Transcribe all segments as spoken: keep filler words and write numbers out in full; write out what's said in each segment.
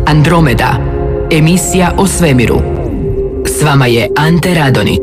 Andromeda, emisija o svemiru. S vama je Ante Radonić.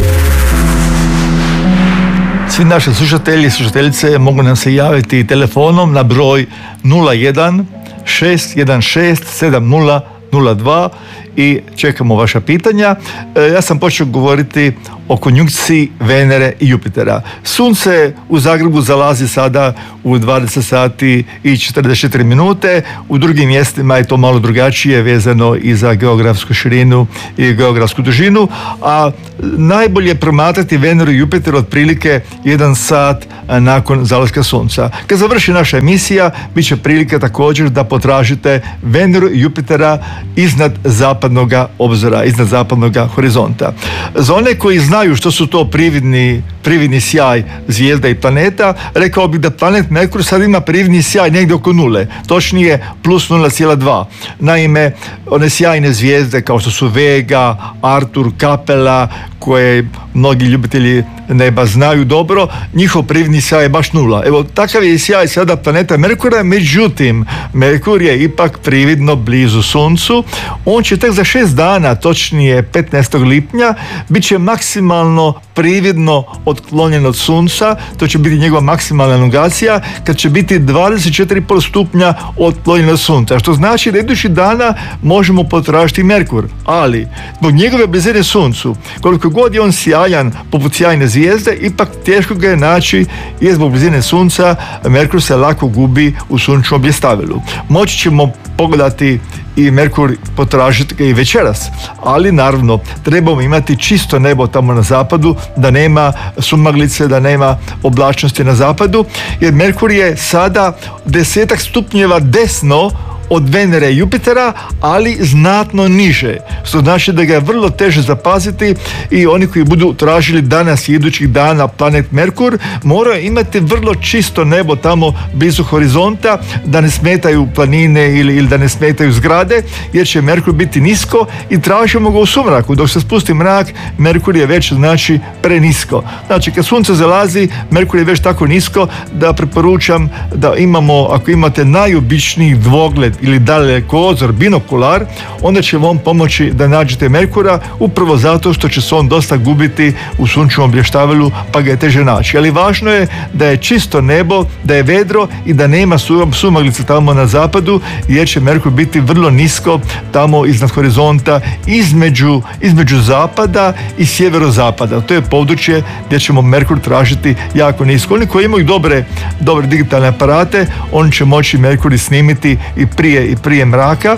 Svi naši slušatelji i slušateljice mogu nam se javiti telefonom na broj nula jedan šest jedan šest sedam nula nula dva i čekamo vaša pitanja. E, ja sam počeo govoriti o konjunkciji Venere i Jupitera. Sunce u Zagrebu zalazi sada u dvadeset sati i četrdeset četiri minute, u drugim mjestima je to malo drugačije vezano i za geografsku širinu i geografsku dužinu, a najbolje promatrati Veneru i Jupiter otprilike jedan sat nakon zalaska Sunca. Kad završi naša emisija, bit će prilike također da potražite Veneru i Jupitera iznad zapadnog obzora, iznad zapadnog horizonta. Za one koji znaju što su to prividni, prividni sjaj zvijezda i planeta, rekao bih da planet Merkur sad ima prividni sjaj negdje oko nule, točnije plus nula zarez dva. Naime, one sjajne zvijezde kao što su Vega, Artur, Kapela, koje mnogi ljubitelji neba znaju dobro, njihov prividni sjaj je baš nula. Evo, takav je sjaj sada planeta Merkura, međutim, Merkur je ipak prividno blizu Suncu. On će tek za šest dana, točnije petnaestog lipnja, bit će maksimalno prividno otklonjen od Sunca, to će biti njegova maksimalna elongacija, kad će biti dvadeset četiri zarez pet stupnja otklonjen od Sunca, što znači da idućih dana možemo potražiti Merkur, ali zbog njegove blizine Suncu, koliko god je on sjajan poput sjajne zvijezde, ipak teško ga je naći jer zbog blizine Sunca Merkur se lako gubi u sunčevom bljeskavilu. Moći ćemo pogledati i Merkur, potražiti ga i večeras, ali naravno trebamo imati čisto nebo tamo na zapadu, da nema sumaglice, da nema oblačnosti na zapadu, jer Merkur je sada desetak stupnjeva desno od Venere i Jupitera, ali znatno niže, što znači da ga je vrlo teže zapaziti i oni koji budu tražili danas i idućih dana planet Merkur moraju imati vrlo čisto nebo tamo blizu horizonta, da ne smetaju planine ili, ili da ne smetaju zgrade, jer će Merkur biti nisko i tražimo ga u sumraku. Dok se spusti mrak, Merkur je već znači prenisko. Znači kad sunce zalazi, Merkur je već tako nisko da preporučam da imamo, ako imate najobičniji dvogled ili dalekozor, binokular, onda će vam pomoći da nađete Merkura, upravo zato što će se on dosta gubiti u sunčevom blještavelu, pa ga je teže naći. Ali važno je da je čisto nebo, da je vedro i da nema sumaglice tamo na zapadu, jer će Merkur biti vrlo nisko tamo iznad horizonta, između, između zapada i sjeverozapada. To je područje gdje ćemo Merkur tražiti jako nisko. Oni koji imaju dobre, dobre digitalne aparate, oni će moći Merkur i snimiti i prije i prije mraka.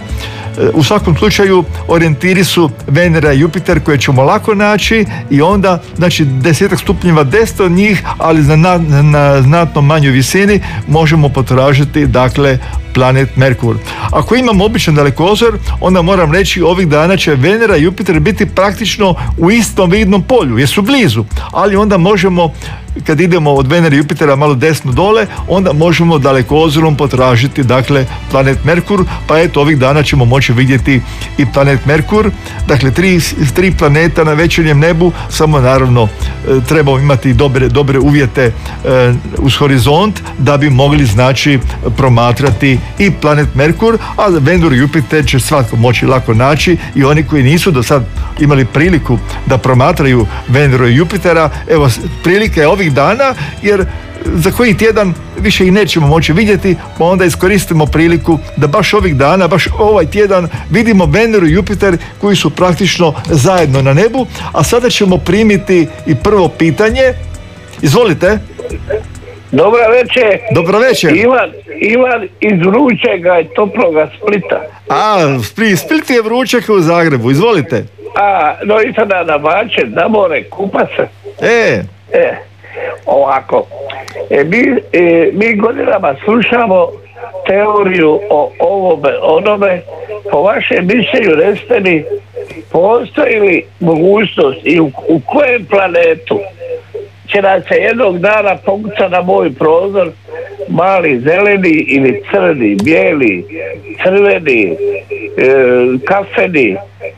U svakom slučaju orijentiri su Venera i Jupiter koje ćemo lako naći i onda znači desetak stupnjeva desno od njih, ali na, na, na znatno manjoj visini možemo potražiti dakle planet Merkur. Ako imamo običan dalekozor, onda moram reći ovih dana će Venera i Jupiter biti praktično u istom vidnom polju, jer su blizu, ali onda možemo, kad idemo od Venere i Jupitera malo desno dole, onda možemo dalekozorom potražiti dakle planet Merkur, pa eto ovih dana ćemo moći vidjeti i planet Merkur, dakle tri, tri planeta na večernjem nebu, samo naravno trebamo imati dobre, dobre uvjete e, uz horizont da bi mogli znači promatrati i planet Merkur, a Veneru i Jupiter će svatko moći lako naći i oni koji nisu do sad imali priliku da promatraju Veneru i Jupitera, evo prilika je ovih dana, jer za koji tjedan više ih nećemo moći vidjeti, pa onda iskoristimo priliku da baš ovih dana, baš ovaj tjedan vidimo Veneru i Jupiter koji su praktično zajedno na nebu. A sada ćemo primiti i prvo pitanje. Izvolite. Dobra večer. Dobra večer. Ivan, Ivan iz vrućega i toploga Splita. A, Split je vruće kao u Zagrebu, izvolite. A, no i sada na bače, na more, kupa se. E. E, ovako. E, mi, e, mi godinama slušamo teoriju o ovome, onome. Po vašem mišljenju, recite mi, postoji li mogućnost i u, u kojem planetu će nam se jednog dana pokuca na moj prozor mali zeleni ili crni, bijeli, crveni, e, kafeni, e,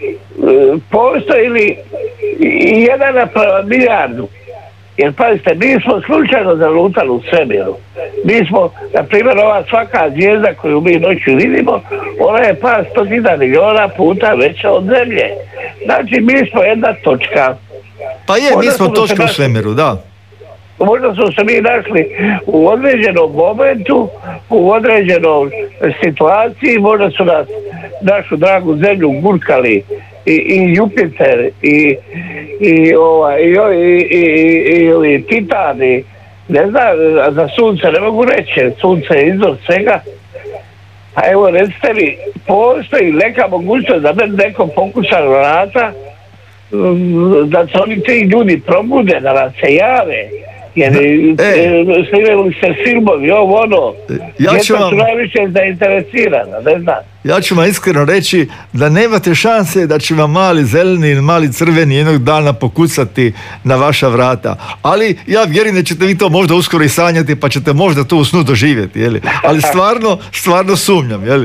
postoji li i jedan naprema milijardu? Jer pazite, mi smo slučajno zalutali u svemiru. Mi smo, na primjer, ova svaka zvijezda koju mi noću vidimo, ona je par stotina milijuna puta veća od Zemlje. Znači mi smo jedna točka. Pa je, mi smo točka u svemiru, da. Možda smo se mi našli u određenom momentu, u određenom situaciji, možda su nas, našu dragu Zemlju gurkali i, i Jupiter i i ova i i i Titani, ne znam, za sunce ne mogu reći, sunce je izvor svega. A evo recite mi, postoji neka mogućnost da me neko pokuša vrata, da se oni ti ljudi probude, da nas se jave, jer e. snimali se filmovi, ovo ono, ja ću vam, su najviše zainteresirana, ne znam. Ja ću vam iskreno reći da nemate šanse da će vam mali zeleni ili mali crveni jednog dana pokucati na vaša vrata. Ali ja vjerujem da ćete vi to možda uskoro i sanjati, pa ćete možda to u snu doživjeti, jeli? Ali stvarno, stvarno sumnjam, jeli?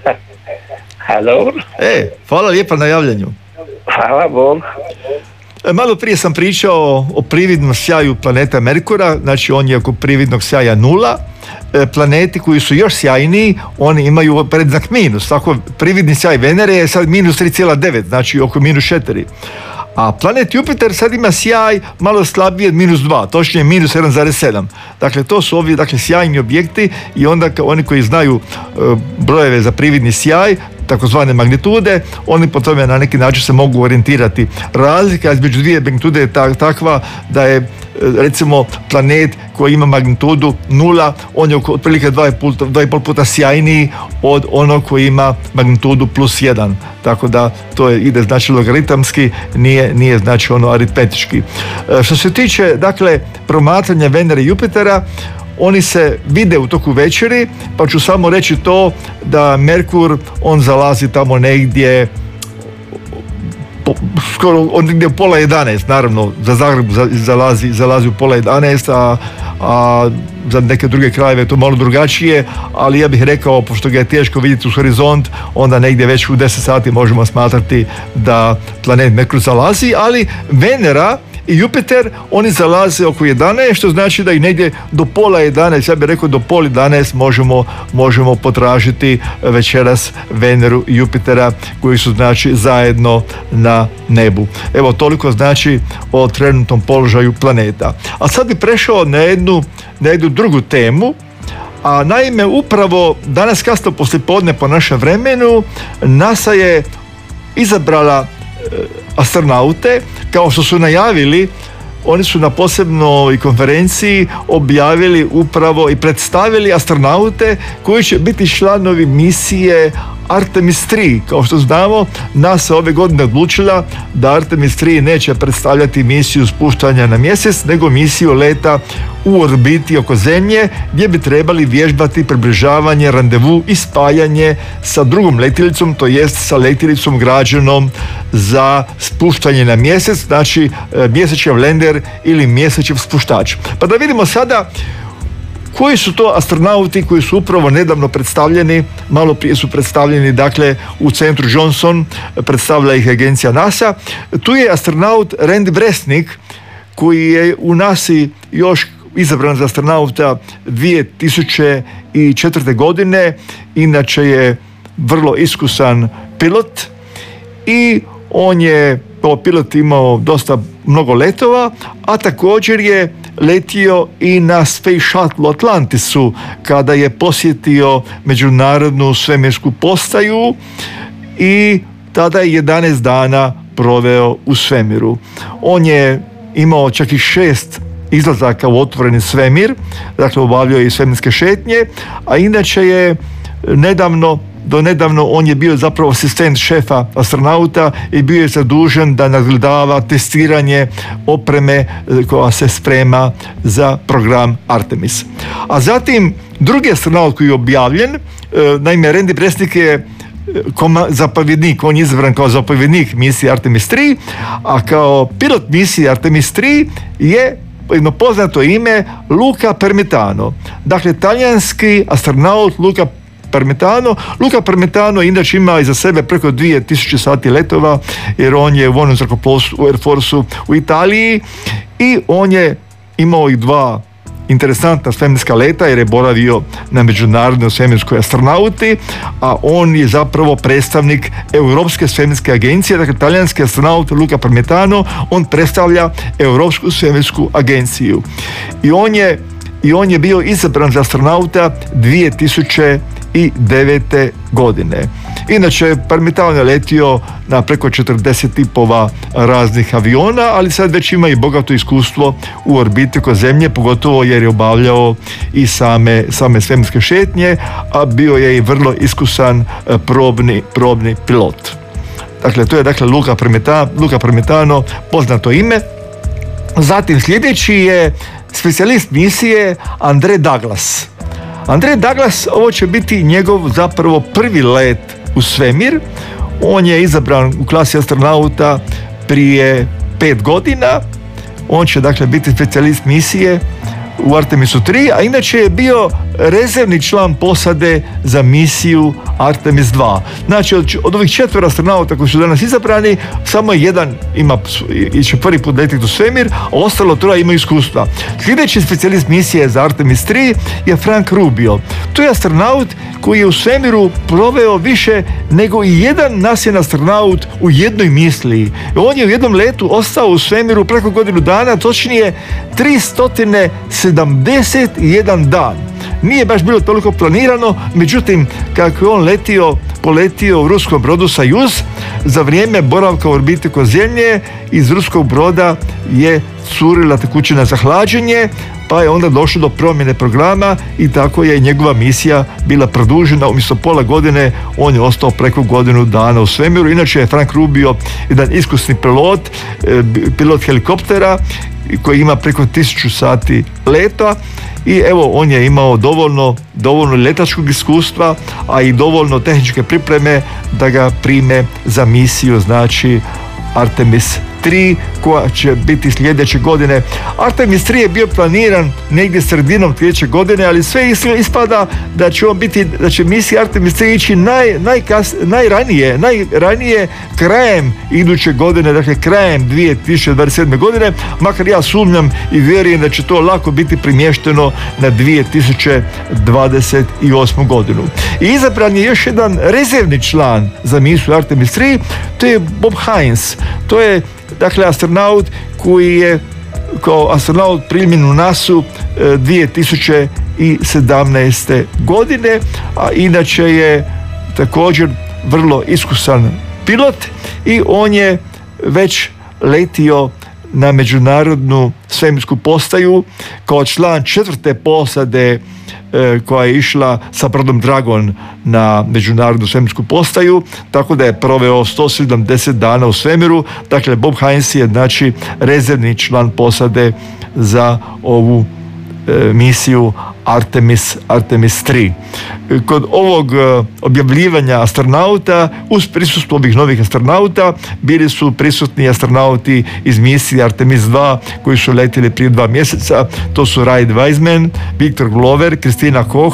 A dobro. E, hvala lijepa na javljanju. Hvala Bog. Malo prije sam pričao o prividnom sjaju planeta Merkura, znači on je oko prividnog sjaja nula. Planeti koji su još sjajniji, oni imaju predznak minus, tako prividni sjaj Venere je sad minus tri zarez devet, znači oko minus četiri. A planet Jupiter sad ima sjaj malo slabiji od minus dva, točnije minus jedan zarez sedam. Dakle, to su ovi dakle, sjajni objekti i onda oni koji znaju uh, brojeve za prividni sjaj, takozvane magnitude, oni po tome na neki način se mogu orijentirati. Razlika između dvije magnitude je takva da je recimo planet koji ima magnitudu nula, on je otprilike dva i pol puta sjajniji od onog koji ima magnitudu plus jedan. Tako da to je, ide znači logaritamski, nije, nije znači ono aritmetički. E, što se tiče dakle promatranja Venere i Jupitera, oni se vide u toku večeri, pa ću samo reći to da Merkur, on zalazi tamo negdje po, skoro on negdje u pola jedanaest, naravno za Zagreb zalazi, zalazi u pola jedanaest, a, a za neke druge krajeve je to malo drugačije, ali ja bih rekao, pošto ga je teško vidjeti u horizont, onda negdje već u deset sati možemo smatrati da planet Merkur zalazi, ali Venera i Jupiter, oni zalaze oko jedanaest, što znači da i negdje do pola jedanaest, ja bih rekao do pola jedanaest možemo, možemo potražiti večeras Veneru i Jupitera koji su znači zajedno na nebu. Evo toliko znači o trenutnom položaju planeta. A sad bi prešao na jednu, na jednu drugu temu, a naime upravo danas kasno poslijepodne po našem vremenu NASA je izabrala astronaute, kao što su najavili, oni su na posebnoj konferenciji objavili upravo i predstavili astronaute koji će biti članovi misije Artemis tri. Kao što znamo, NASA ove godine odlučila da Artemis tri neće predstavljati misiju spuštanja na mjesec, nego misiju leta u orbiti oko Zemlje, gdje bi trebali vježbati približavanje, randevu i spajanje sa drugom letjelicom, to jest sa letjelicom građenom za spuštanje na mjesec, znači mjesečev lender ili mjesečev spuštač. Pa da vidimo sada koji su to astronauti koji su upravo nedavno predstavljeni, malo prije su predstavljeni dakle u centru Johnson, predstavlja ih agencija NASA. Tu je astronaut Randy Bresnik koji je u NASA još izabran za astronauta dvije tisuće četvrte. godine, inače je vrlo iskusan pilot i on je kao pilot imao dosta mnogo letova, a također je letio i na Space Shuttle Atlantisu kada je posjetio međunarodnu svemirsku postaju i tada je jedanaest dana proveo u svemiru. On je imao čak i šest izlazaka u otvoreni svemir, dakle obavljao je i svemirske šetnje, a inače je nedavno Do nedavno on je bio zapravo asistent šefa astronauta i bio je zadužen da nadgledava testiranje opreme koja se sprema za program Artemis. A zatim drugi astronaut koji je objavljen, naime Randy Bresnik je zapovjednik, on je izabran kao zapovjednik misije Artemis tri, a kao pilot misije Artemis tri je jedno poznato ime Luca Permitano. Dakle, talijanski astronaut Luca Permitano. Luca Permitano inače ima iza sebe preko dvije tisuće sati letova, jer on je u vojnom zrakoplovstvu u Air Forceu u Italiji i on je imao i dva interesantna svemirska leta jer je boravio na međunarodnoj svemirskoj astronauti, a on je zapravo predstavnik Europske svemirske agencije, dakle talijanski astronaut Luca Parmitano, on predstavlja Europsku svemirsku agenciju. I on je, i on je bio izabran za astronauta dvije tisuće devete godine. Inače, Parmitano je letio na preko četrdeset tipova raznih aviona, ali sad već ima i bogato iskustvo u orbiti oko Zemlje, pogotovo jer je obavljao i same, same svemirske šetnje, a bio je i vrlo iskusan probni, probni pilot. Dakle, to je dakle Luca Parmitano, Luca Parmitano, poznato ime. Zatim sljedeći je specijalist misije Andre Douglas. Andre Douglas, ovo će biti njegov zapravo prvi let u svemir. On je izabran u klasi astronauta prije pet godina. On će dakle biti specijalist misije u Artemisu tri, a inače je bio rezervni član posade za misiju Artemis dva. Znači, od, od ovih četvora astronauta koji su danas izabrani, samo jedan ima, će prvi put letiti u svemir, a ostalo troje imaju iskustva. Sljedeći specijalist misije za Artemis tri je Frank Rubio. To je astronaut koji je u svemiru proveo više nego i jedan nasljen astronaut u jednoj misiji. On je u jednom letu ostao u svemiru preko godinu dana, točnije tristo sedamdeset jedan dan. Nije baš bilo toliko planirano, međutim, kako je on letio, poletio u ruskom brodu Sojuz, za vrijeme boravka u orbiti oko Zemlje, iz ruskog broda je curila tekućina za hlađenje, pa je onda došlo do promjene programa i tako je njegova misija bila produžena. Umjesto pola godine on je ostao preko godinu dana u svemiru. Inače je Frank Rubio jedan iskusni pilot, pilot helikoptera koji ima preko tisuću sati leta i evo on je imao dovoljno, dovoljno letačkog iskustva, a i dovoljno tehničke pripreme da ga prime za misiju, znači Artemis tri, koja će biti sljedeće godine. Artemis tri je bio planiran negdje sredinom sljedeće godine, ali sve ispada da će on biti, da će misija Artemis tri ići naj, najkas, najranije, najranije krajem iduće godine, dakle krajem dvije tisuće dvadeset sedme godine, makar ja sumnjam i vjerujem da će to lako biti primješteno na dvije tisuće dvadeset osmu godinu. I izabran je još jedan rezervni član za misiju Artemis tri, to je Bob Hines. To je dakle astronaut koji je kao astronaut primljen u nasu dvije tisuće sedamnaeste godine, a inače je također vrlo iskusan pilot i on je već letio na međunarodnu svemirsku postaju kao član četvrte posade koja je išla sa brodom Dragon na međunarodnu svemirsku postaju, tako da je proveo sto sedamdeset dana u svemiru. Dakle, Bob Hines je znači rezervni član posade za ovu e, misiju Artemis, Artemis tri. Kod ovog e, objavljivanja astronauta, uz prisustvo ovih novih astronauta, bili su prisutni astronauti iz misije Artemis dva koji su letili prije dva mjeseca. To su Reid Wiseman, Viktor Glover, Kristina Koch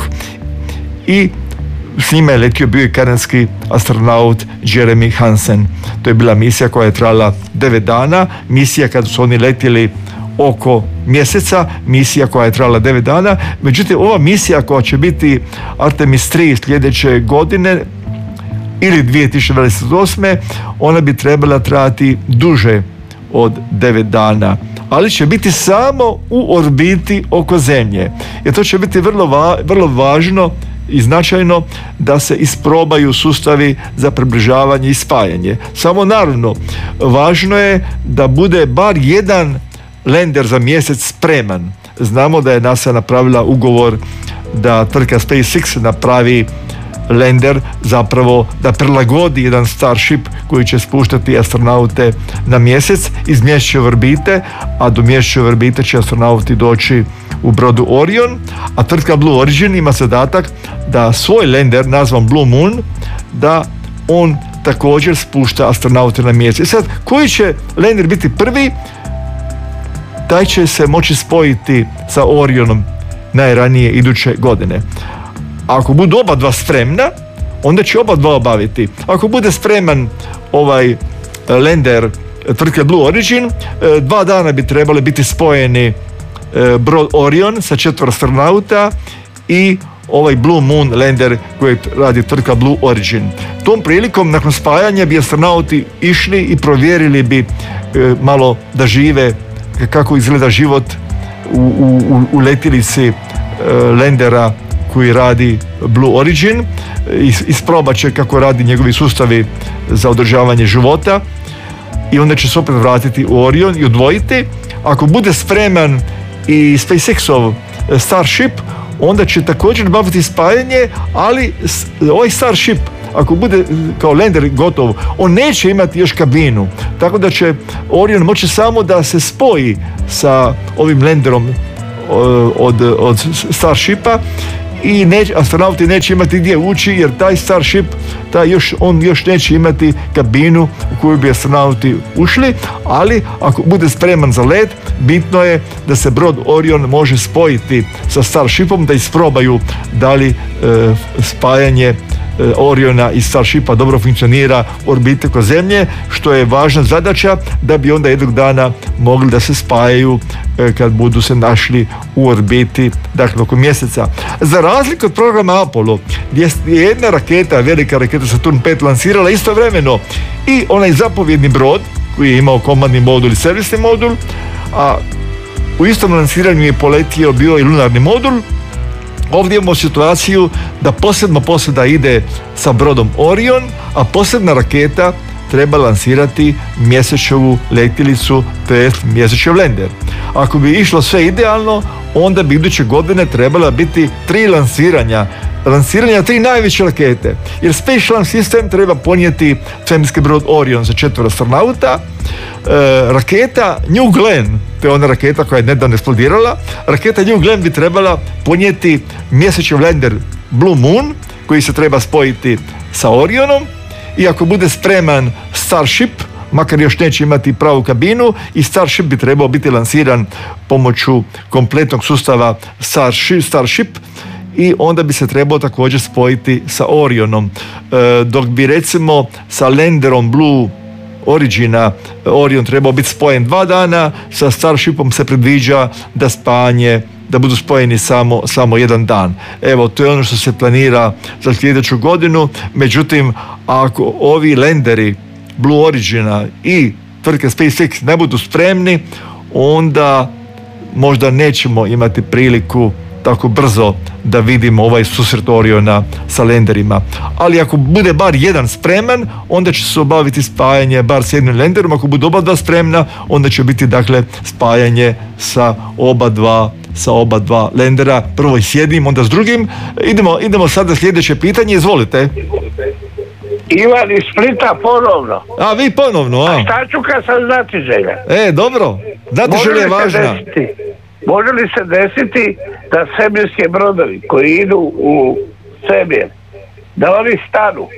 i s njima je letio bio i kanadski astronaut Jeremy Hansen. To je bila misija koja je trajala devet dana, misija kada su oni letjeli oko mjeseca, misija koja je trajala devet dana. Međutim, ova misija koja će biti Artemis tri sljedeće godine ili dvije tisuće dvadeset osme, ona bi trebala trajati duže od devet dana, ali će biti samo u orbiti oko Zemlje. Jer to će biti vrlo, va, vrlo važno i značajno da se isprobaju sustavi za približavanje i spajanje. Samo naravno, važno je da bude bar jedan lander za mjesec spreman. Znamo da je NASA napravila ugovor da tvrtka SpaceX napravi lander, zapravo da prilagodi jedan Starship koji će spuštati astronaute na mjesec iz mjesečeve orbite, a do mjesečeve orbite će astronauti doći u brodu Orion, a tvrtka Blue Origin ima zadatak da svoj lander nazvan Blue Moon, da on također spušta astronaute na mjesec. Sad, koji će lander biti prvi? Taj će se moći spojiti sa Orionom najranije iduće godine. Ako budu oba dva spremna, onda će oba dva obaviti. Ako bude spreman ovaj lander tvrtke Blue Origin, dva dana bi trebali biti spojeni brod Orion sa četvoro astronauta i ovaj Blue Moon lander koji radi tvrtka Blue Origin. Tom prilikom nakon spajanja bi astronauti išli i provjerili bi e, malo da žive kako izgleda život u, u, u letjelici e, landera koji radi Blue Origin, Is, isprobat će kako radi njegovi sustavi za održavanje života i onda će se opet vratiti u Orion i odvojiti. Ako bude spreman i SpaceX-ov Starship, onda će također baviti spajanje, ali ovaj Starship, ako bude kao lander gotov, on neće imati još kabinu, tako da će Orion moći samo da se spoji sa ovim landerom od, od Starshipa i neć, astronauti neće imati gdje ući, jer taj Starship, taj još, on još neće imati kabinu u koju bi astronauti ušli, ali ako bude spreman za let, bitno je da se brod Orion može spojiti sa Starshipom, da isprobaju da li e, spajanje e, Oriona i Starshipa dobro funkcionira u orbiti oko Zemlje, što je važna zadaća da bi onda jednog dana mogli da se spajaju e, kad budu se našli u orbiti, dakle oko mjeseca. Za razliku od programa Apollo, gdje je jedna raketa, velika raketa Saturn pet lansirala istovremeno i onaj zapovjedni brod koji je imao komandni modul i servisni modul, a u istom lansiranju je poletio bio i lunarni modul. Ovdje imamo situaciju da posebna posada ide sa brodom Orion, a posebna raketa treba lansirati mjesečevu letjelicu, to je mjesečev lander. Ako bi išlo sve idealno, onda bi iduće godine trebala biti tri lansiranja, lansiranja tri najveće rakete, jer Space Launch System treba ponijeti svemirski brod Orion za četvoro astronauta, e, raketa New Glenn, to je ona raketa koja je nedavno eksplodirala, raketa New Glenn bi trebala ponijeti mjesečev lander Blue Moon, koji se treba spojiti sa Orionom, i ako bude spreman Starship, makar još neće imati pravu kabinu, i Starship bi trebao biti lansiran pomoću kompletnog sustava Starship, i onda bi se trebao također spojiti sa Orionom. E, dok bi recimo sa landerom Blue Origina Orion trebao biti spojen dva dana, sa Starshipom se predviđa da spajanje da budu spojeni samo, samo jedan dan. Evo, to je ono što se planira za sljedeću godinu. Međutim, ako ovi landeri Blue Origina i tvrtke SpaceX ne budu spremni, onda možda nećemo imati priliku tako brzo da vidimo ovaj susret Oriona sa landerima. Ali ako bude bar jedan spreman, onda će se obaviti spajanje bar s jednim landerom. Ako bude oba dva spremna, onda će biti dakle spajanje sa oba dva sa oba dva landera, prvo s jednim, onda s drugim. Idemo, idemo sada sljedeće pitanje, izvolite. Ivan iz Splita ponovno. A, vi ponovno, a? A šta ću kad sam znati želja? E, dobro. Znati želja je važna. Desiti, može li se desiti da svemirski brodovi koji idu u svemir, da oni stanu,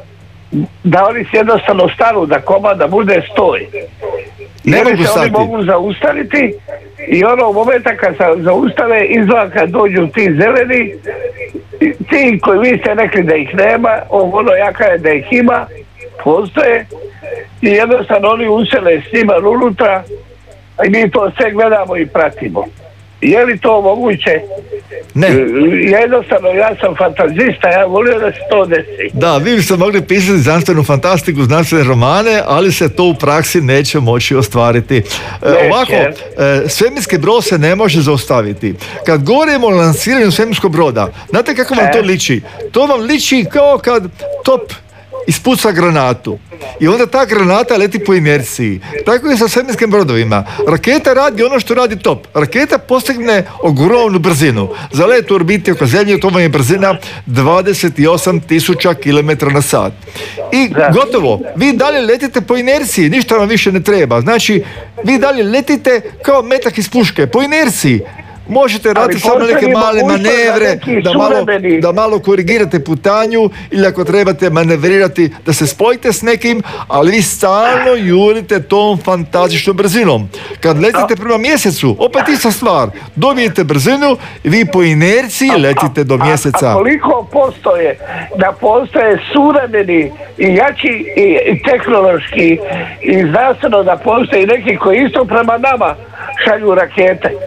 da oni jednostavno stanu, da komanda bude stoj? Ne mogu stati. Oni mogu zaustaviti i ono momenta kad se zaustave, izvan kad dođu ti zeleni, ti koji vi ste rekli da ih nema, ono jaka je da ih ima, postoje, i jednostavno oni usele s njima unutra, i mi to sve gledamo i pratimo. Je li to moguće? Ne. Jednostavno, ja sam fantazista, ja volio da se to desi. Da, vi biste mogli pisati znanstvenu fantastiku, znanstvene romane, ali se to u praksi neće moći ostvariti. E, ovako, e, svemirski brod se ne može zaustaviti. Kad govorimo o lansiranju svemirskog broda, znate kako vam to liči? To vam liči kao kad top ispuca granatu i onda ta granata leti po inerciji. Tako je sa svemirskim brodovima. Raketa radi ono što radi top. Raketa postigne ogromnu brzinu. Za let u orbiti oko Zemlje to vam je brzina dvadeset osam tisuća kilometara na sat. I gotovo. Vi dalje letite po inerciji, ništa vam više ne treba. Znači, vi dalje letite kao metak iz puške, po inerciji. Možete raditi samo neke male manevre, da malo, da malo korigirate putanju, ili ako trebate manevrirati da se spojite s nekim, ali vi stalno jurite tom fantastičnom brzinom. Kad letite prema mjesecu, opet ista stvar, dobijete brzinu i vi po inerciji letite do mjeseca. A, a koliko postoje da postoje suvremeni i jači i tehnološki i znanstveno da postoje neki koji isto prema nama šalju rakete?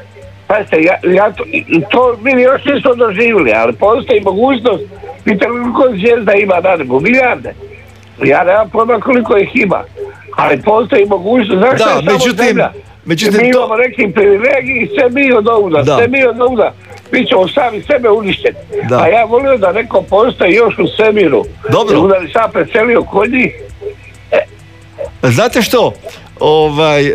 Pazite, ja, ja to, to mi još nismo doživjeli, ali postoji mogućnost, vidite koliko zvijezda ima na nebu, milijarde. Ja nemam pojma koliko ih ima, ali postoji mogućnost, znaš šta je samo zemlja? Međutim, mi to... imamo neki privilegiji, sve mi od ovuda, da. sve mi od ovuda, mi ćemo sami sebe uništiti. Da. A ja volio da neko postoji još u svemiru. Dobro. Onda li sam preselio kod njih? E. Znate što? Ovaj, e,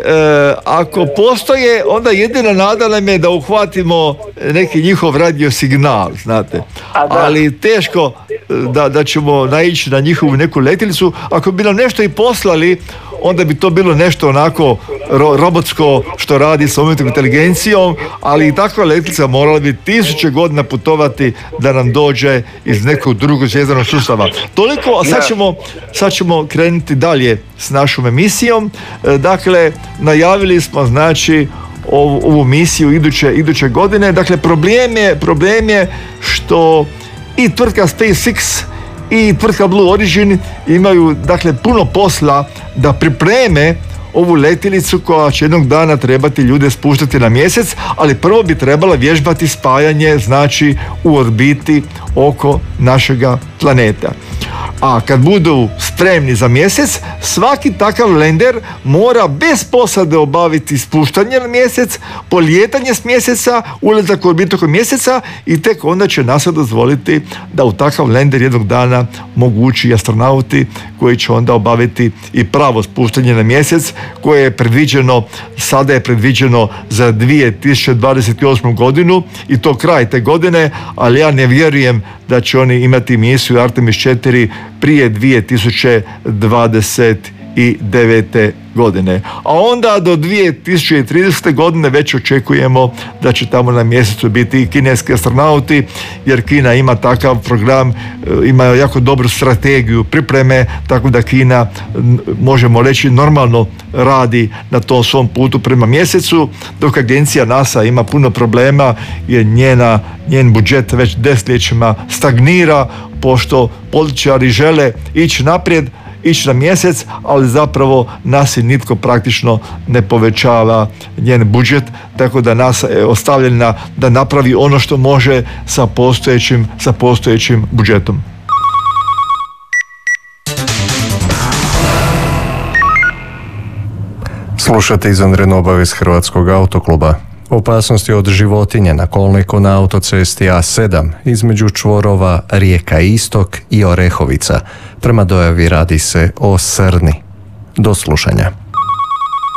ako postoje, onda jedina nada nam je da uhvatimo neki njihov radio signal, znate. Ali teško da, da ćemo naići na njihovu neku letjelicu. Ako bi nam nešto i poslali, onda bi to bilo nešto onako ro, robotsko što radi s umjetnom inteligencijom, ali i takva letjelica morala bi tisuće godina putovati da nam dođe iz nekog drugog zvjezdanog sustava. Toliko, a sad ćemo, sad ćemo krenuti dalje s našom emisijom. Dakle, najavili smo znači ovu, ovu misiju iduće, iduće godine. Dakle, problem je, problem je što i tvrtka SpaceX i tvrtka Blue Origin imaju dakle puno posla da pripreme ovu letjelicu koja će jednog dana trebati ljude spuštati na mjesec, ali prvo bi trebala vježbati spajanje znači u orbiti oko našega planeta. A kad budu spremni za mjesec, svaki takav lender mora bez posade obaviti spuštanje na mjesec, polijetanje s mjeseca, ulazak u orbitu oko mjeseca i tek onda će NASA dozvoliti da u takav lender jednog dana mogu ući astronauti koji će onda obaviti i pravo spuštanje na mjesec koje je predviđeno, sada je predviđeno za dvije tisuće dvadeset osmu godinu i to kraj te godine, ali ja ne vjerujem da će oni imati misiju Artemis četiri prije dvije tisuće dvadeset devete godine. A onda do dvije tisuće tridesete godine već očekujemo da će tamo na mjesecu biti i kineski astronauti, jer Kina ima takav program, ima jako dobru strategiju pripreme, tako da Kina, možemo reći, normalno radi na tom svom putu prema mjesecu, dok agencija NASA ima puno problema jer njena, njen budžet već desetljećima stagnira, pošto političari žele ići naprijed, ići na mjesec, ali zapravo nas i nitko praktično ne povećava njen budžet, tako da nas je ostavljena da napravi ono što može sa postojećim, sa postojećim budžetom. Slušate izvanrednu obavijest Hrvatskog autokluba. Opasnosti od životinje na kolniku na autocesti A sedam između čvorova Rijeka Istok i Orehovica. Prema dojavi radi se o srni. Do slušanja.